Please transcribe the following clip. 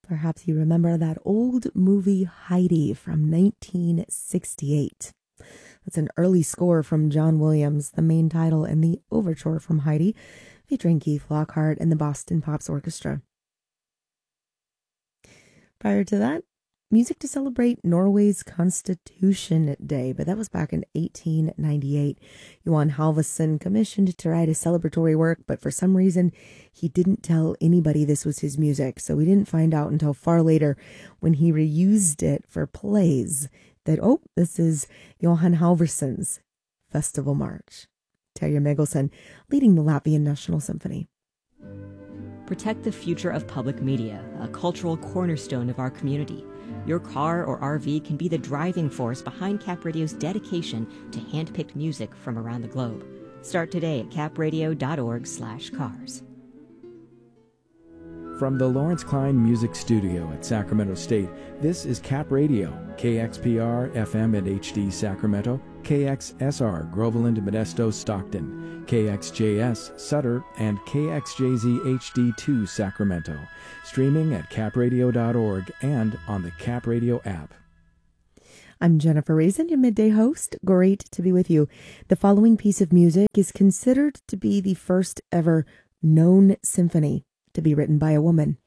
Perhaps you remember that old movie Heidi from 1968. That's an early score from John Williams, the main title and the overture from Heidi, featuring Keith Lockhart and the Boston Pops Orchestra. Prior to that, music to celebrate Norway's Constitution Day, but that was back in 1898. Johan Halvorsen commissioned to write a celebratory work, but for some reason, he didn't tell anybody this was his music, so we didn't find out until far later when he reused it for plays that, this is Johan Halvorsen's Festival March. Terje Michelsen leading the Latvian National Symphony. Protect the future of public media, a cultural cornerstone of our community. Your car or RV can be the driving force behind Cap Radio's dedication to hand-picked music from around the globe. Start today at capradio.org/cars. From the Lawrence Klein Music Studio at Sacramento State, this is Cap Radio, KXPR FM and HD Sacramento, KXSR Groveland, Modesto, Stockton, KXJS Sutter, and KXJZ HD2 Sacramento. Streaming at capradio.org and on the Cap Radio app. I'm Jennifer Raisin, your midday host. Great to be with you. The following piece of music is considered to be the first ever known symphony to be written by a woman.